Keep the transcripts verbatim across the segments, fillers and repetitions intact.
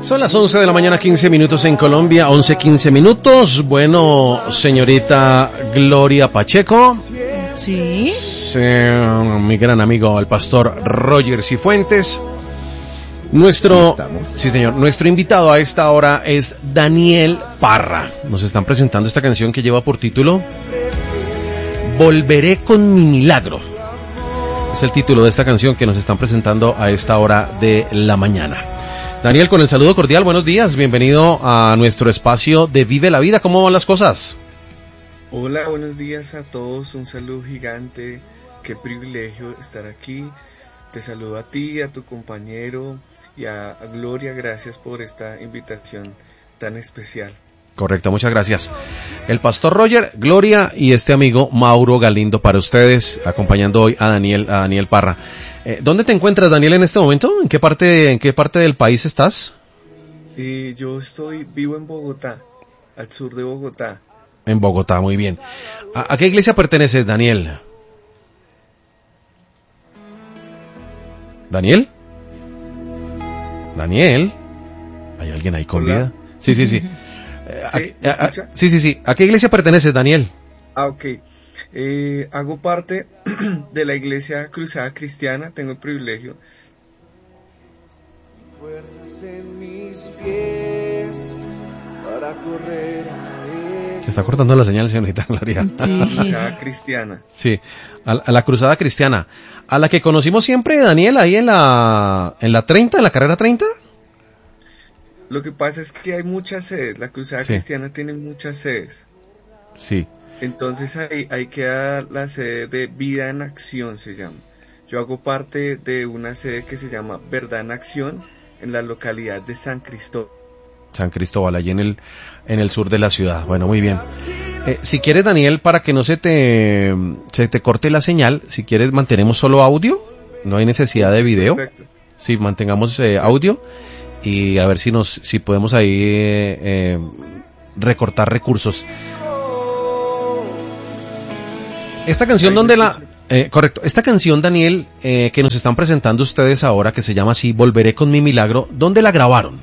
Son las once de la mañana, quince minutos en Colombia, once, quince minutos. Bueno, señorita Gloria Pacheco. Sí. sí mi gran amigo, el pastor Roger Cifuentes. Nuestro, sí señor, nuestro invitado a esta hora es Daniel Parra. Nos están presentando esta canción que lleva por título Volveré con mi milagro. Es el título de esta canción que nos están presentando a esta hora de la mañana. Daniel, con el saludo cordial, buenos días, bienvenido a nuestro espacio de Vive la Vida. ¿Cómo van las cosas? Hola, buenos días a todos, un saludo gigante, qué privilegio estar aquí. Te saludo a ti, a tu compañero y a, a Gloria, gracias por esta invitación tan especial. Correcto, muchas gracias. El pastor Roger, Gloria y este amigo Mauro Galindo para ustedes, acompañando hoy a Daniel, a Daniel Parra. Eh, ¿Dónde te encuentras, Daniel, en este momento? ¿En qué parte, en qué parte del país estás? Eh, yo estoy vivo en Bogotá, al sur de Bogotá. En Bogotá, muy bien. ¿A, a qué iglesia perteneces, Daniel? ¿Daniel? ¿Daniel? ¿Hay alguien ahí con Hola. vida? Sí, sí, sí. ¿Sí? ¿A, a, a, sí, sí, sí. ¿A qué iglesia perteneces, Daniel? Ah, ok. Eh, hago parte de la Iglesia Cruzada Cristiana, tengo el privilegio. Fuerzas en mis pies para correr a Se está cortando la señal, señorita Gloria. Sí. Cruzada Cristiana. Sí, a, a la Cruzada Cristiana. A la que conocimos siempre, Daniel, ahí en la en la treinta, en la carrera treinta. Lo que pasa es que hay muchas sedes, la Cruzada sí. Cristiana tiene muchas sedes. Sí. Entonces ahí, ahí queda la sede de Vida en Acción, se llama. Yo hago parte de una sede que se llama Verdad en Acción, en la localidad de San Cristóbal. San Cristóbal, allí en el, en el sur de la ciudad. Bueno, muy bien. Eh, si quieres, Daniel, para que no se te, se te corte la señal, si quieres mantenemos solo audio, no hay necesidad de video. Perfecto. Sí, mantengamos eh, audio y a ver si nos, si podemos ahí eh, eh, recortar recursos. Esta canción donde la... Eh, correcto, esta canción, Daniel, eh, que nos están presentando ustedes ahora, que se llama así, Volveré con mi milagro, ¿dónde la grabaron?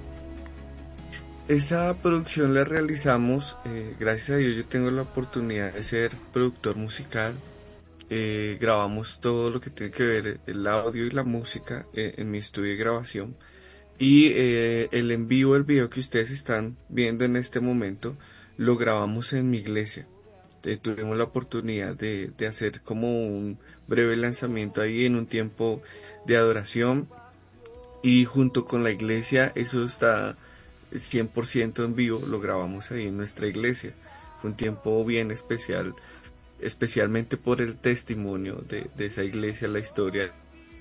Esa producción la realizamos, eh, gracias a Dios yo tengo la oportunidad de ser productor musical. Eh, grabamos todo lo que tiene que ver el audio y la música eh, en mi estudio de grabación. Y eh, el en vivo, el video que ustedes están viendo en este momento, lo grabamos en mi iglesia. Eh, tuvimos la oportunidad de, de hacer como un breve lanzamiento ahí en un tiempo de adoración, y junto con la iglesia eso está cien por ciento en vivo, lo grabamos ahí en nuestra iglesia. Fue un tiempo bien especial, especialmente por el testimonio de, de esa iglesia, la historia.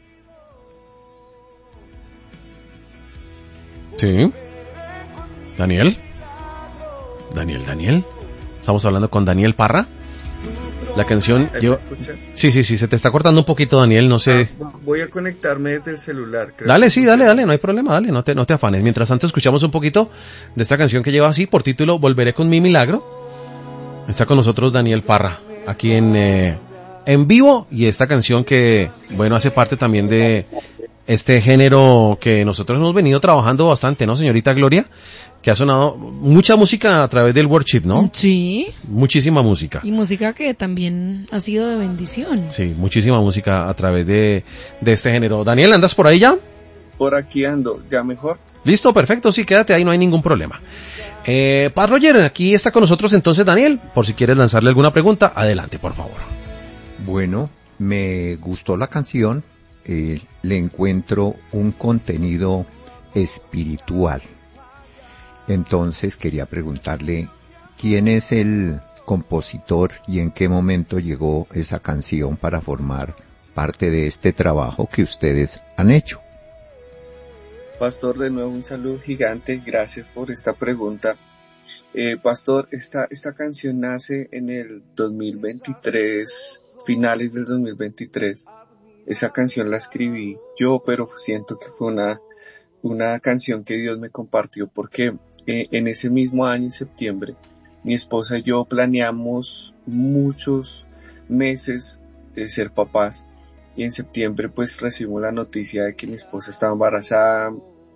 Sí. Daniel. Daniel, Daniel. Estamos hablando con Daniel Parra. La canción... Yo... Sí, sí, sí, se te está cortando un poquito, Daniel, no sé... Ah, voy a conectarme desde el celular. Creo dale, sí, dale, dale, no hay problema, dale, no te, no te afanes. Mientras tanto escuchamos un poquito de esta canción que lleva así por título Volveré con mi milagro. Está con nosotros Daniel Parra, aquí en, eh, en vivo, y esta canción que, bueno, hace parte también de este género que nosotros hemos venido trabajando bastante, ¿no, señorita Gloria? Que ha sonado mucha música a través del worship, ¿no? Sí. Muchísima música. Y música que también ha sido de bendición. Sí, muchísima música a través de, de este género. Daniel, ¿andas por ahí ya? Por aquí ando, ¿ya mejor? Listo, perfecto, sí, quédate ahí, no hay ningún problema. Eh, Paz Roger, aquí está con nosotros entonces Daniel, por si quieres lanzarle alguna pregunta, adelante, por favor. Bueno, me gustó la canción, eh, le encuentro un contenido espiritual. Entonces quería preguntarle, ¿quién es el compositor y en qué momento llegó esa canción para formar parte de este trabajo que ustedes han hecho? Pastor, de nuevo un saludo gigante, gracias por esta pregunta. Eh, Pastor, esta, esta canción nace en el dos mil veintitrés, finales del dos mil veintitrés. Esa canción la escribí yo, pero siento que fue una, una canción que Dios me compartió porque... Eh, en ese mismo año, en septiembre, mi esposa y yo planeamos muchos meses de ser papás, y en septiembre pues recibimos la noticia de que mi esposa estaba embarazada,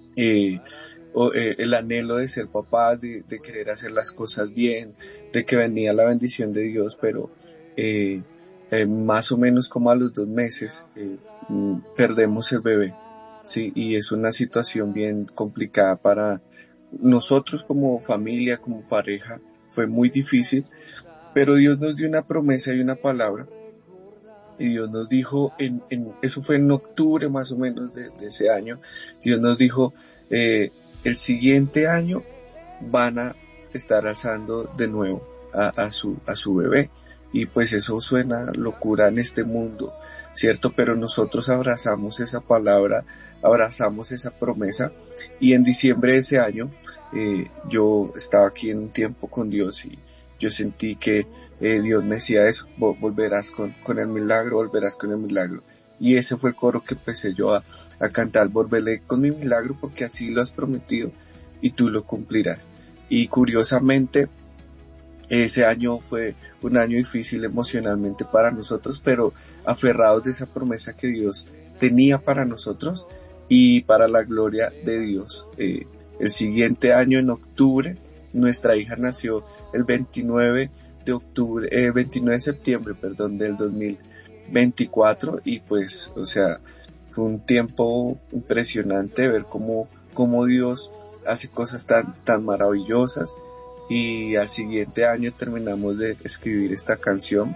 eh, o, eh, el anhelo de ser papá, de, de querer hacer las cosas bien, de que venía la bendición de Dios, pero eh, eh, más o menos como a los dos meses eh, mm, perdemos el bebé, sí, y es una situación bien complicada para nosotros como familia, como pareja, fue muy difícil, pero Dios nos dio una promesa y una palabra, y Dios nos dijo, en, en, eso fue en octubre más o menos de, de ese año, Dios nos dijo, eh, el siguiente año van a estar alzando de nuevo a, a, su, a su bebé. Y pues eso suena locura en este mundo, ¿cierto? Pero nosotros abrazamos esa palabra, abrazamos esa promesa, y en diciembre de ese año eh, yo estaba aquí en un tiempo con Dios y yo sentí que eh, Dios me decía eso, volverás con, con el milagro, volverás con el milagro. Y ese fue el coro que empecé yo a, a cantar, volveré con mi milagro porque así lo has prometido y tú lo cumplirás. Y curiosamente, ese año fue un año difícil emocionalmente para nosotros, pero aferrados de esa promesa que Dios tenía para nosotros y para la gloria de Dios. Eh, el siguiente año, en octubre, nuestra hija nació el veintinueve de octubre, eh, veintinueve de septiembre, perdón, del dos mil veinticuatro, y pues, o sea, fue un tiempo impresionante ver cómo, cómo Dios hace cosas tan, tan maravillosas. Y al siguiente año terminamos de escribir esta canción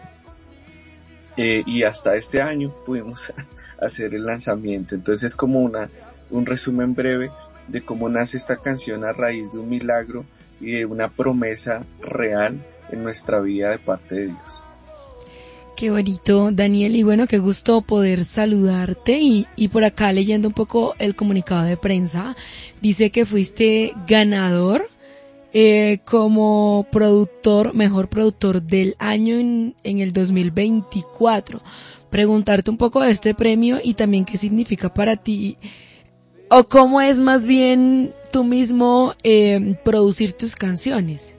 eh, y hasta este año pudimos hacer el lanzamiento. Entonces es como una, un resumen breve de cómo nace esta canción a raíz de un milagro y de una promesa real en nuestra vida de parte de Dios. Qué bonito, Daniel, y bueno, qué gusto poder saludarte. Y, y por acá leyendo un poco el comunicado de prensa, dice que fuiste ganador Eh, como productor, mejor productor del año en, en el dos mil veinticuatro. Preguntarte un poco de este premio y también qué significa para ti, o cómo es más bien tú mismo eh, producir tus canciones.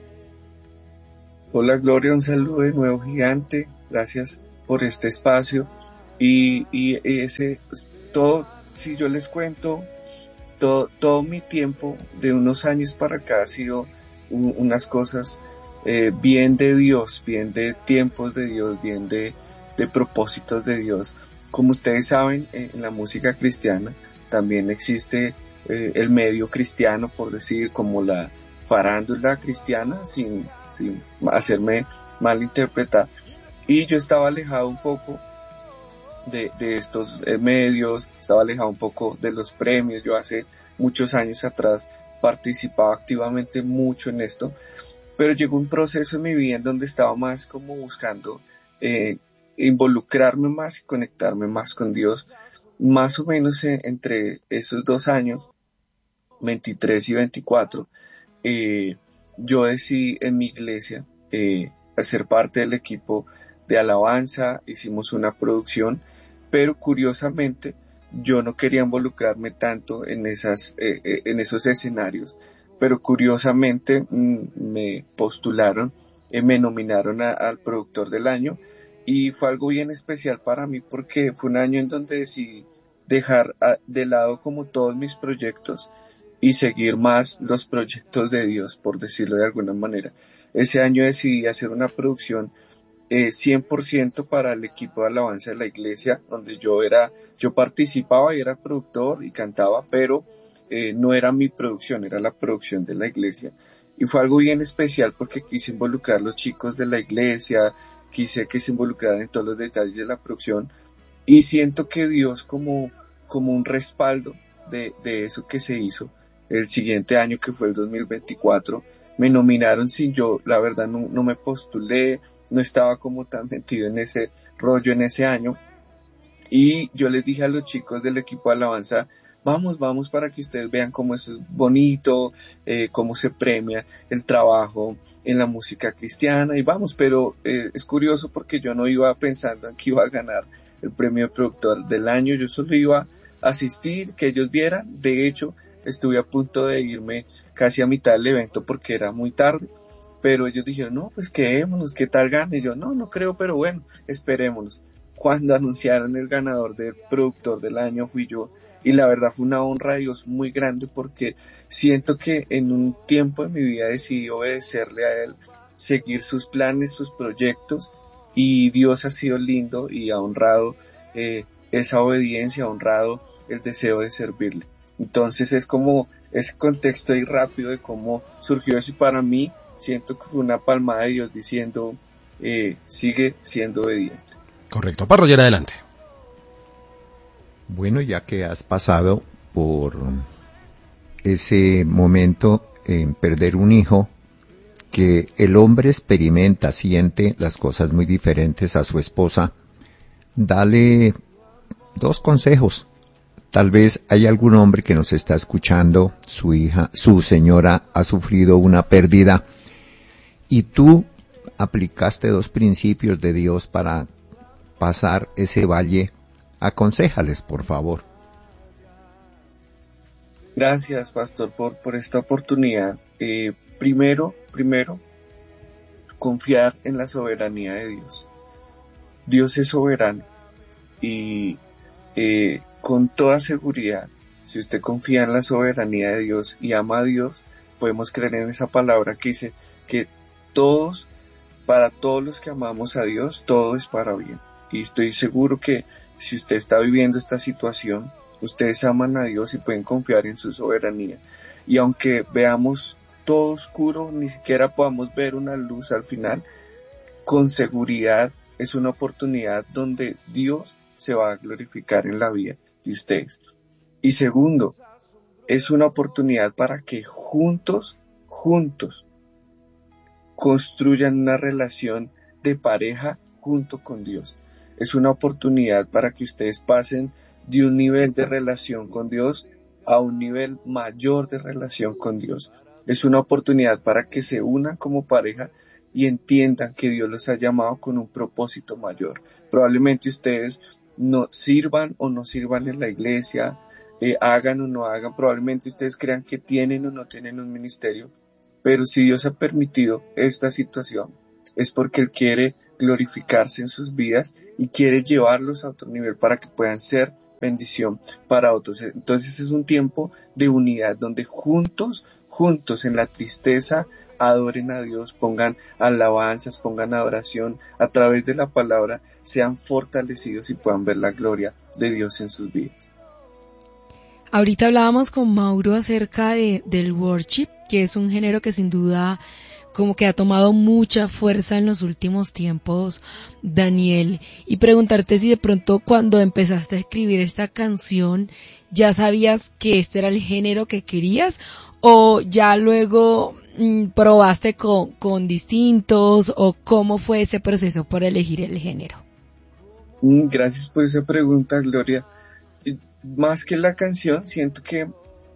Hola Gloria, un saludo de nuevo gigante, gracias por este espacio y, y ese, pues, todo, si yo les cuento, todo, todo mi tiempo de unos años para acá ha sido unas cosas eh, bien de Dios, bien de tiempos de Dios, bien de, de propósitos de Dios. Como ustedes saben, eh, en la música cristiana también existe eh, el medio cristiano, por decir, como la farándula cristiana, sin, sin hacerme malinterpretar. Y yo estaba alejado un poco de, de estos eh, medios, estaba alejado un poco de los premios. Yo hace muchos años atrás participaba activamente mucho en esto, pero llegó un proceso en mi vida en donde estaba más como buscando eh, involucrarme más y conectarme más con Dios, más o menos eh, entre esos dos años, veintitrés y veinticuatro, eh, yo decidí en mi iglesia eh, hacer parte del equipo de alabanza, hicimos una producción, pero curiosamente yo no quería involucrarme tanto en esas, eh, eh, en esos escenarios, pero curiosamente mm, me postularon, eh, me nominaron a, al productor del año, y fue algo bien especial para mí porque fue un año en donde decidí dejar a, de lado como todos mis proyectos y seguir más los proyectos de Dios, por decirlo de alguna manera. Ese año decidí hacer una producción Eh, cien por ciento para el equipo de alabanza de la iglesia, donde yo era, yo participaba y era productor y cantaba, pero eh, no era mi producción, era la producción de la iglesia. Y fue algo bien especial porque quise involucrar a los chicos de la iglesia, quise que se involucraran en todos los detalles de la producción, y siento que Dios como, como un respaldo de, de eso que se hizo el siguiente año, que fue el dos mil veinticuatro, me nominaron sin yo, la verdad no, no me postulé, no estaba como tan metido en ese rollo en ese año, y yo les dije a los chicos del equipo de alabanza, vamos, vamos para que ustedes vean cómo es bonito, eh, cómo se premia el trabajo en la música cristiana, y vamos, pero eh, es curioso porque yo no iba pensando en que iba a ganar el premio de productor del año, yo solo iba a asistir, que ellos vieran. De hecho, estuve a punto de irme casi a mitad del evento porque era muy tarde, pero ellos dijeron, no, pues quedémonos, ¿qué tal gane? Y yo, no, no creo, pero bueno, esperémonos. Cuando anunciaron el ganador del productor del año fui yo, y la verdad fue una honra a Dios muy grande porque siento que en un tiempo de mi vida decidí obedecerle a Él, seguir sus planes, sus proyectos, y Dios ha sido lindo y ha honrado eh, esa obediencia, ha honrado el deseo de servirle. Entonces es como ese contexto ahí rápido de cómo surgió eso, y para mí siento que fue una palmada de Dios diciendo, eh, sigue siendo obediente. Correcto. Parroyer, adelante. Bueno, ya que has pasado por ese momento en perder un hijo, que el hombre experimenta, siente las cosas muy diferentes a su esposa, dale dos consejos. Tal vez hay algún hombre que nos está escuchando, su hija, su señora ha sufrido una pérdida, y tú aplicaste dos principios de Dios para pasar ese valle. Aconséjales, por favor. Gracias, pastor, por, por esta oportunidad. Eh, primero, primero, confiar en la soberanía de Dios. Dios es soberano y eh, con toda seguridad, si usted confía en la soberanía de Dios y ama a Dios, podemos creer en esa palabra que dice que todos, para todos los que amamos a Dios, todo es para bien. Y estoy seguro que si usted está viviendo esta situación, ustedes aman a Dios y pueden confiar en su soberanía. Y aunque veamos todo oscuro, ni siquiera podamos ver una luz al final, con seguridad es una oportunidad donde Dios se va a glorificar en la vida de ustedes. Y segundo, es una oportunidad para que juntos, juntos, construyan una relación de pareja junto con Dios. Es una oportunidad para que ustedes pasen de un nivel de relación con Dios a un nivel mayor de relación con Dios. Es una oportunidad para que se unan como pareja y entiendan que Dios los ha llamado con un propósito mayor. Probablemente ustedes no sirvan o no sirvan en la iglesia, eh, hagan o no hagan, probablemente ustedes crean que tienen o no tienen un ministerio, pero si Dios ha permitido esta situación, es porque Él quiere glorificarse en sus vidas y quiere llevarlos a otro nivel para que puedan ser bendición para otros. Entonces es un tiempo de unidad donde juntos, juntos en la tristeza, adoren a Dios, pongan alabanzas, pongan adoración a través de la palabra, sean fortalecidos y puedan ver la gloria de Dios en sus vidas. Ahorita hablábamos con Mauro acerca de, del worship, que es un género que sin duda como que ha tomado mucha fuerza en los últimos tiempos, Daniel, y preguntarte si de pronto cuando empezaste a escribir esta canción ya sabías que este era el género que querías, o ya luego mmm, probaste con, con distintos, o cómo fue ese proceso por elegir el género. Gracias por esa pregunta, Gloria. Más que la canción, siento que,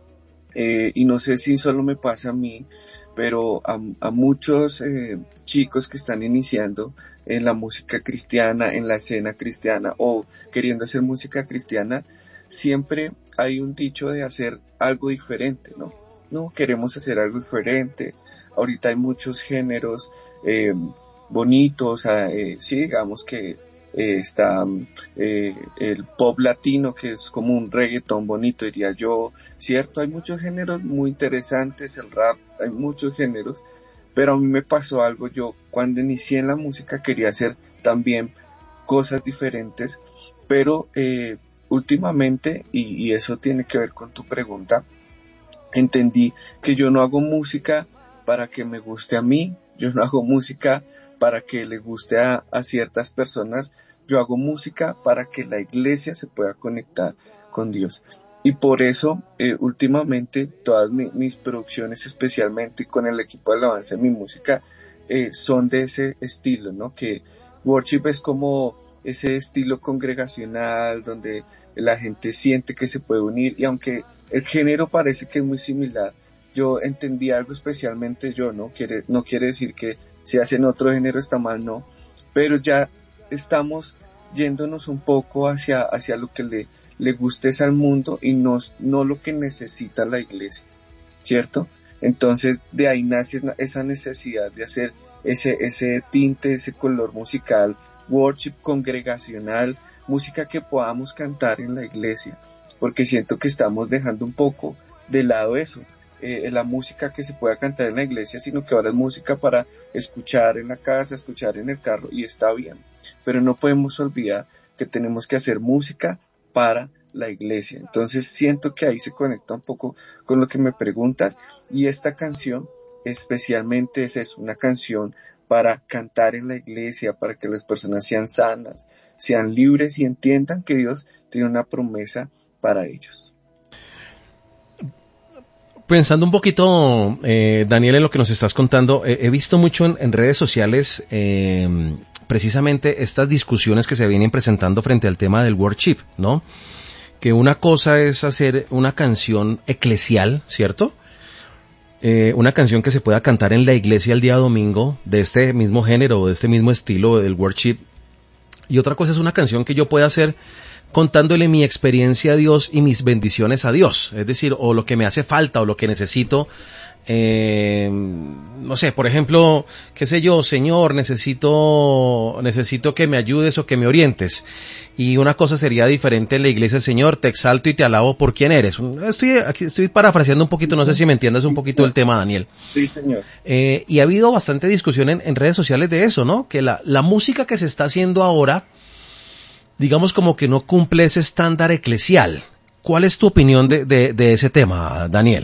eh, y no sé si solo me pasa a mí, pero a, a muchos eh, chicos que están iniciando en la música cristiana, en la escena cristiana o queriendo hacer música cristiana, siempre hay un dicho de hacer algo diferente, ¿no? No, queremos hacer algo diferente. Ahorita hay muchos géneros eh, bonitos, eh, sí, digamos que Eh, está eh, el pop latino, que es como un reggaetón bonito, diría yo, cierto, hay muchos géneros muy interesantes, el rap, hay muchos géneros, pero a mí me pasó algo. Yo cuando inicié en la música quería hacer también cosas diferentes, pero eh, últimamente, y, y eso tiene que ver con tu pregunta, entendí que yo no hago música para que me guste a mí, yo no hago música para que le guste a, a ciertas personas, yo hago música para que la iglesia se pueda conectar con Dios. Y por eso, eh, últimamente, todas mi, mis producciones, especialmente con el equipo de alabanza de mi música, eh, son de ese estilo, ¿no? Que worship es como ese estilo congregacional, donde la gente siente que se puede unir, y aunque el género parece que es muy similar, yo entendí algo especialmente yo, ¿no? Quiere, no quiere decir que si hacen otro género está mal, no, pero ya estamos yéndonos un poco hacia, hacia lo que le, le guste al mundo y no, no lo que necesita la iglesia, ¿cierto? Entonces de ahí nace esa necesidad de hacer ese, ese tinte, ese color musical, worship congregacional, música que podamos cantar en la iglesia. porque siento que estamos dejando un poco de lado eso, eh, la música que se pueda cantar en la iglesia, sino que ahora es música para escuchar en la casa, escuchar en el carro, y está bien, pero no podemos olvidar que tenemos que hacer música para la iglesia. Entonces siento que ahí se conecta un poco con lo que me preguntas, y esta canción especialmente es eso, una canción para cantar en la iglesia, para que las personas sean sanas, sean libres y entiendan que Dios tiene una promesa para ellos. Pensando un poquito, eh, Daniel, en lo que nos estás contando, eh, he visto mucho en, en redes sociales eh, precisamente estas discusiones que se vienen presentando frente al tema del worship, ¿no? Que una cosa es hacer una canción eclesial, ¿cierto? Eh, una canción que se pueda cantar en la iglesia el día domingo, de este mismo género, de este mismo estilo del worship. Y otra cosa es una canción que yo pueda hacer contándole mi experiencia a Dios y mis bendiciones a Dios. Es decir, o lo que me hace falta o lo que necesito. Eh, no sé, por ejemplo, qué sé yo, Señor, necesito, necesito que me ayudes o que me orientes. Y una cosa sería diferente en la iglesia: Señor, te exalto y te alabo por quién eres. Estoy aquí, estoy parafraseando un poquito, no sé si me entiendes un poquito el tema, Daniel. Sí, señor. Eh, y ha habido bastante discusión en, en redes sociales de eso, ¿no? Que la, la música que se está haciendo ahora, digamos como que no cumple ese estándar eclesial. ¿Cuál es tu opinión de, de, de ese tema, Daniel?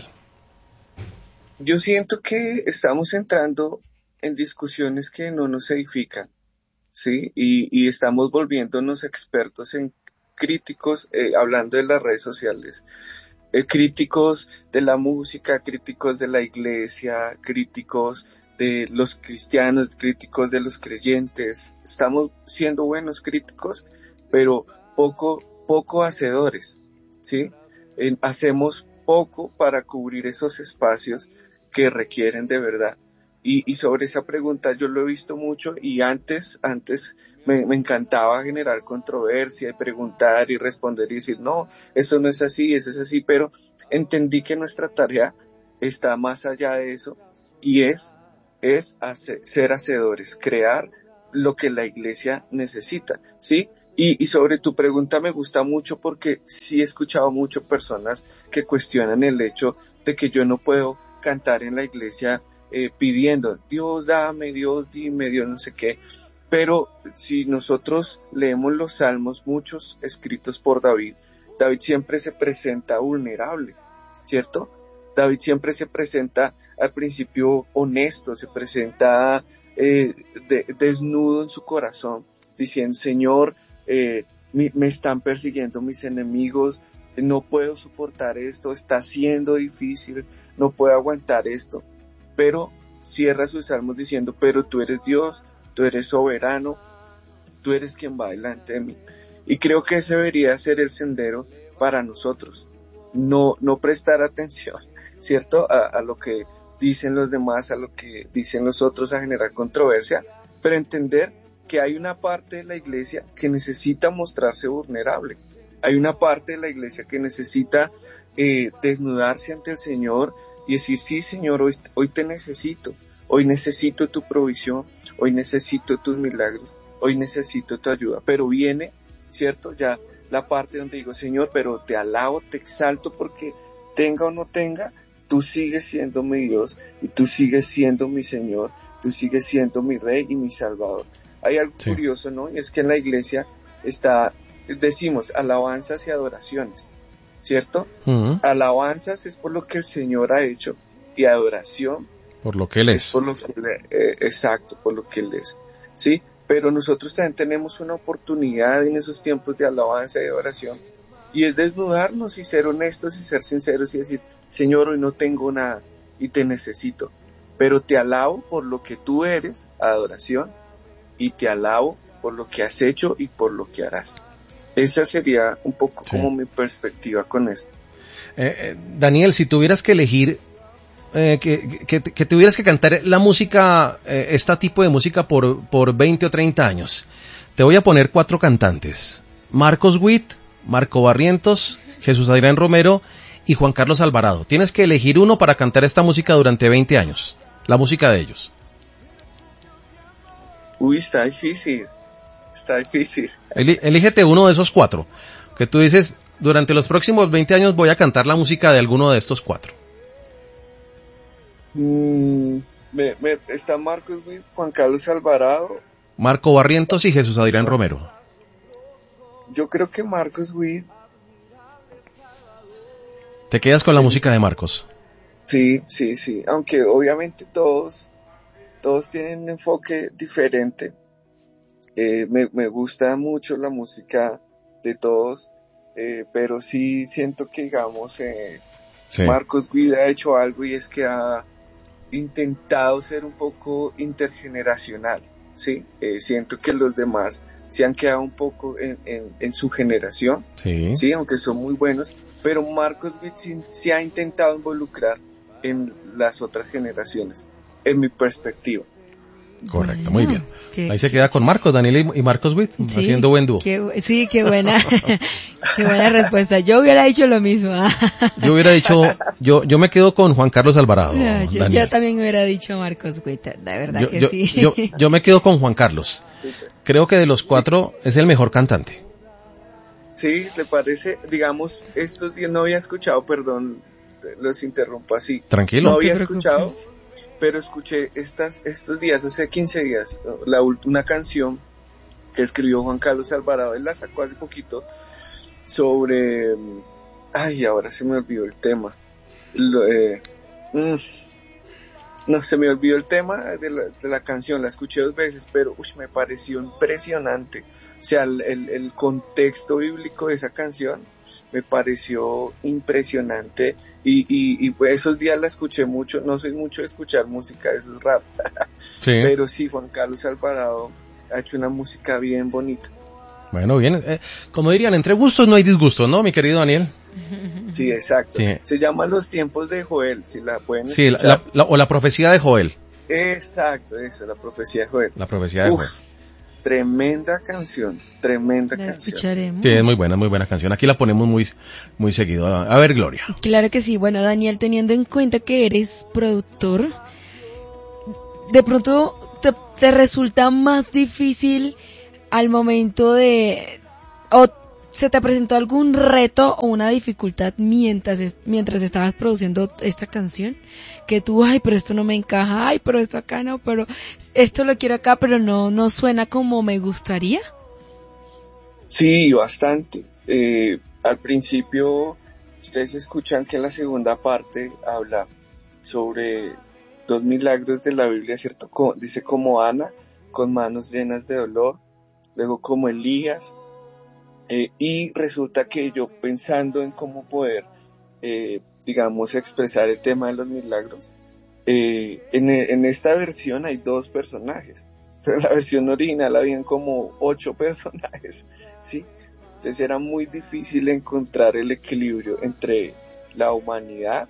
Yo siento que estamos entrando en discusiones que no nos edifican, ¿sí? Y, y estamos volviéndonos expertos en críticos, eh, hablando de las redes sociales, eh, críticos de la música, críticos de la iglesia, críticos de los cristianos, críticos de los creyentes. Estamos siendo buenos críticos, pero poco, poco hacedores, ¿sí? Eh, hacemos poco para cubrir esos espacios que requieren de verdad. Y, y sobre esa pregunta yo lo he visto mucho, y antes, antes me, me encantaba generar controversia y preguntar y responder y decir, no, eso no es así, eso es así, pero entendí que nuestra tarea está más allá de eso, y es, es hacer, ser hacedores, crear lo que la iglesia necesita, ¿sí? Y, y sobre tu pregunta me gusta mucho, porque sí he escuchado mucho personas que cuestionan el hecho de que yo no puedo cantar en la iglesia eh, pidiendo, Dios dame, Dios dime, Dios no sé qué. Pero si nosotros leemos los salmos, muchos escritos por David, David siempre se presenta vulnerable, ¿cierto? David siempre se presenta al principio honesto, se presenta eh, de, desnudo en su corazón, diciendo, Señor, eh, me, me están persiguiendo mis enemigos, no puedo soportar esto, está siendo difícil, no puedo aguantar esto. Pero cierra sus salmos diciendo, pero tú eres Dios, tú eres soberano, tú eres quien va delante de mí. Y creo que ese debería ser el sendero para nosotros. No, no prestar atención, ¿cierto? A, a lo que dicen los demás, a lo que dicen los otros, a generar controversia, pero entender que hay una parte de la iglesia que necesita mostrarse vulnerable. Hay una parte de la iglesia que necesita eh, desnudarse ante el Señor y decir, sí, Señor, hoy, hoy te necesito, hoy necesito tu provisión, hoy necesito tus milagros, hoy necesito tu ayuda. Pero viene, ¿cierto? Ya la parte donde digo, Señor, pero te alabo, te exalto, porque tenga o no tenga, tú sigues siendo mi Dios y tú sigues siendo mi Señor, tú sigues siendo mi Rey y mi Salvador. Hay algo sí. curioso, ¿no? Y es que en la iglesia está, decimos, alabanzas y adoraciones, ¿cierto? Uh-huh. Alabanzas es por lo que el Señor ha hecho, y adoración por lo que Él es. es por lo que, eh, exacto, por lo que Él es, ¿sí? Pero nosotros también tenemos una oportunidad en esos tiempos de alabanza y adoración, y es desnudarnos y ser honestos y ser sinceros y decir, Señor, hoy no tengo nada y te necesito, pero te alabo por lo que tú eres, adoración, y te alabo por lo que has hecho y por lo que harás. Esa sería un poco sí. como mi perspectiva con esto. Eh, eh, Daniel, si tuvieras que elegir, eh, que, que, que tuvieras que cantar la música, eh, este tipo de música por, por veinte o treinta años, te voy a poner cuatro cantantes: Marcos Witt, Marco Barrientos, Jesús Adrián Romero y Juan Carlos Alvarado. Tienes que elegir uno para cantar esta música durante veinte años, la música de ellos. Uy, está difícil, está difícil. Elí, elígete uno de esos cuatro, que tú dices, durante los próximos veinte años voy a cantar la música de alguno de estos cuatro? Mm, me, me, está Marcos Witt, Juan Carlos Alvarado, Marco Barrientos y Jesús Adrián Romero. Yo creo que Marcos Witt. ¿Te quedas con la música de Marcos? Sí, sí, sí, aunque obviamente todos, todos tienen un enfoque diferente. Eh, me, me gusta mucho la música de todos, eh, pero sí siento que, digamos, eh, sí. Marcos Witt ha hecho algo, y es que ha intentado ser un poco intergeneracional, ¿sí? Eh, siento que los demás se han quedado un poco en, en, en su generación, sí. sí, aunque son muy buenos, pero Marcos Witt sí, sí ha intentado involucrar en las otras generaciones, en mi perspectiva. Correcto, muy bien. Qué, Ahí se queda con Marcos, Daniel y Marcos Witt, sí, haciendo buen dúo. Qué, sí, qué buena, qué buena respuesta. Yo hubiera dicho lo mismo. Yo hubiera dicho, yo yo me quedo con Juan Carlos Alvarado. No, yo, yo también hubiera dicho Marcos Witt, la verdad yo, que yo, sí. Yo, yo me quedo con Juan Carlos. Creo que de los cuatro es el mejor cantante. Sí, ¿le parece? Digamos, estos días no había escuchado, perdón, los interrumpo así. Tranquilo. No había escuchado, pero escuché estas, estos días, hace quince días, la, una canción que escribió Juan Carlos Alvarado, él la sacó hace poquito, sobre, ay, ahora se me olvidó el tema, Lo, eh, mm, no, se me olvidó el tema de la, de la canción, la escuché dos veces, pero uy, me pareció impresionante, o sea, el, el, el contexto bíblico de esa canción me pareció impresionante, y, y, y pues esos días la escuché mucho. No soy mucho de escuchar música, eso es raro, sí. Pero sí, Juan Carlos Alvarado ha hecho una música bien bonita. Bueno, bien, eh, como dirían, entre gustos no hay disgustos, ¿no, mi querido Daniel? Sí, exacto. Sí. Se llama Los Tiempos de Joel, si la pueden sí, escuchar. La, la, o La Profecía de Joel. Exacto, eso, La Profecía de Joel. La Profecía de Uf, Joel. Tremenda canción, tremenda la canción. Escucharemos. Sí, es muy buena, muy buena canción. Aquí la ponemos muy, muy seguido. A ver, Gloria. Claro que sí. Bueno, Daniel, teniendo en cuenta que eres productor, de pronto te, te resulta más difícil al momento de, o se te presentó algún reto o una dificultad mientras mientras estabas produciendo esta canción, que tú, ay, pero esto no me encaja, ay, pero esto acá no, pero esto lo quiero acá, pero no no suena como me gustaría. Sí, bastante. Eh, al principio, ustedes escuchan que en la segunda parte habla sobre dos milagros de la Biblia, ¿cierto? Como, dice como Ana, con manos llenas de dolor, luego como Elías, eh, y resulta que yo pensando en cómo poder, eh, digamos, expresar el tema de los milagros, eh, en, en esta versión hay dos personajes, pero en la versión original habían como ocho personajes, ¿sí? Entonces era muy difícil encontrar el equilibrio entre la humanidad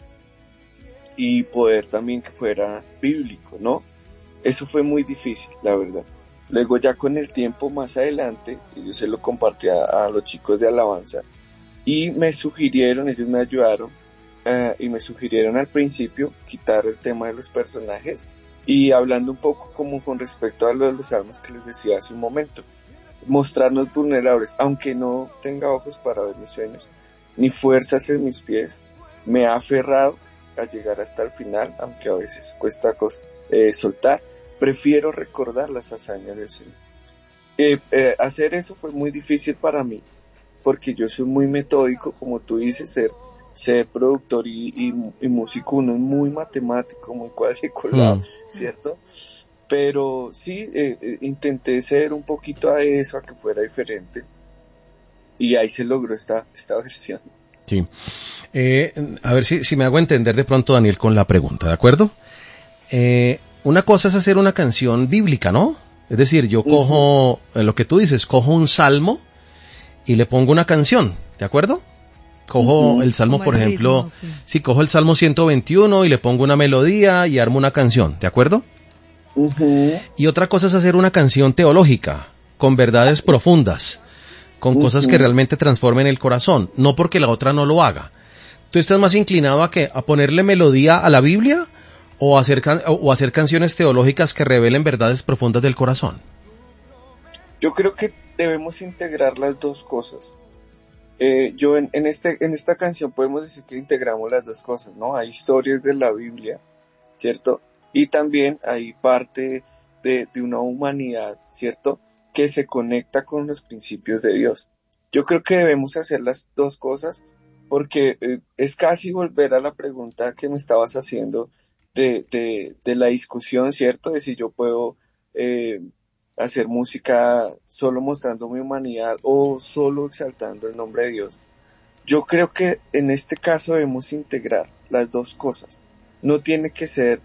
y poder también que fuera bíblico, ¿no? Eso fue muy difícil, la verdad. Luego ya con el tiempo más adelante, yo se lo compartí a, a los chicos de alabanza y me sugirieron, ellos me ayudaron uh, y me sugirieron al principio quitar el tema de los personajes y hablando un poco como con respecto a lo de los salmos que les decía hace un momento, mostrarnos vulnerables, aunque no tenga ojos para ver mis sueños, ni fuerzas en mis pies, me ha aferrado a llegar hasta el final, aunque a veces cuesta eh, soltar. Prefiero recordar las hazañas del Señor. Eh, eh, hacer eso fue muy difícil para mí, porque yo soy muy metódico, como tú dices, ser, ser productor y, y, y músico, uno es muy matemático, muy cuadriculado, mm. ¿cierto? Pero sí, eh, eh, intenté ser un poquito a eso, a que fuera diferente, y ahí se logró esta, esta versión. Sí. Eh, a ver si, si me hago entender de pronto, Daniel, con la pregunta, ¿de acuerdo? Eh... Una cosa es hacer una canción bíblica, ¿no? Es decir, yo cojo, uh-huh. lo que tú dices, cojo un salmo y le pongo una canción, ¿de acuerdo? Cojo uh-huh. el salmo, por ejemplo, ritmo, sí. sí, cojo el salmo ciento veintiuno y le pongo una melodía y armo una canción, ¿de acuerdo? Uh-huh. Y otra cosa es hacer una canción teológica, con verdades profundas, con uh-huh. cosas que realmente transformen el corazón, no porque la otra no lo haga. ¿Tú estás más inclinado a que a ponerle melodía a la Biblia? O hacer, can- o hacer canciones teológicas que revelen verdades profundas del corazón? Yo creo que debemos integrar las dos cosas. Eh, yo en, en, este, en esta canción podemos decir que integramos las dos cosas, ¿no? Hay historias de la Biblia, ¿cierto? Y también hay parte de, de una humanidad, ¿cierto? Que se conecta con los principios de Dios. Yo creo que debemos hacer las dos cosas porque eh, es casi volver a la pregunta que me estabas haciendo de, de, de la discusión, ¿cierto? De si yo puedo eh, hacer música solo mostrando mi humanidad o solo exaltando el nombre de Dios. Yo creo que en este caso debemos integrar las dos cosas. No tiene que ser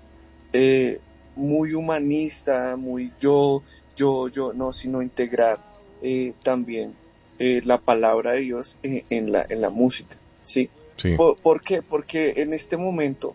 eh, muy humanista, muy yo, yo, yo, no, sino integrar eh, también eh, la palabra de Dios en, en la en la música, ¿sí? Sí. ¿Por, ¿Por qué? Porque en este momento,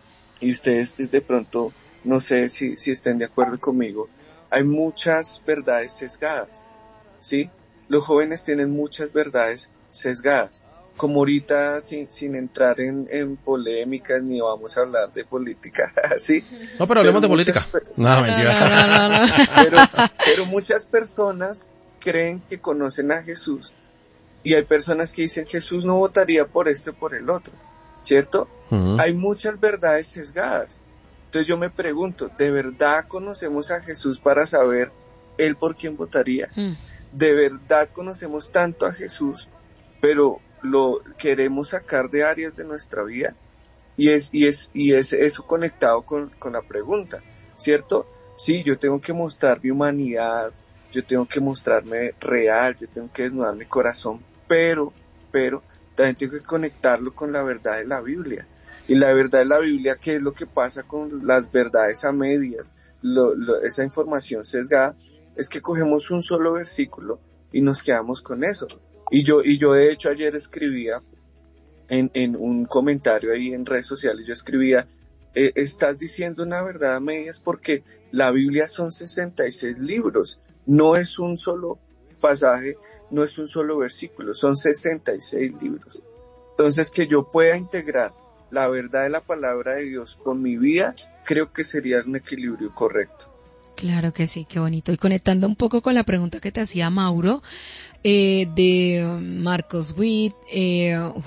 y ustedes de pronto, no sé si, si estén de acuerdo conmigo, hay muchas verdades sesgadas, ¿sí? Los jóvenes tienen muchas verdades sesgadas. Como ahorita, sin, sin entrar en, en polémicas, ni vamos a hablar de política, ¿sí? No, pero hablemos de política. No, mentira. Pero, pero muchas personas creen que conocen a Jesús y hay personas que dicen Jesús no votaría por este o por el otro, ¿cierto? Uh-huh. Hay muchas verdades sesgadas. Entonces yo me pregunto, ¿de verdad conocemos a Jesús para saber él por quién votaría? Uh-huh. ¿De verdad conocemos tanto a Jesús, pero lo queremos sacar de áreas de nuestra vida? Y es, y es, y es eso conectado con, con la pregunta, ¿cierto? Sí, yo tengo que mostrar mi humanidad, yo tengo que mostrarme real, yo tengo que desnudar mi corazón, pero, pero, también tengo que conectarlo con la verdad de la Biblia. Y la verdad de la Biblia, ¿qué es lo que pasa con las verdades a medias? Lo, lo, esa información sesgada, es que cogemos un solo versículo y nos quedamos con eso. Y yo, y yo de hecho ayer escribía en, en un comentario ahí en redes sociales, yo escribía, eh, estás diciendo una verdad a medias porque la Biblia son sesenta y seis libros, no es un solo pasaje, no es un solo versículo, son sesenta y seis libros. Entonces que yo pueda integrar la verdad de la palabra de Dios con mi vida, creo que sería un equilibrio correcto. Claro que sí, qué bonito. Y conectando un poco con la pregunta que te hacía Mauro, eh, de Marcos Witt, eh,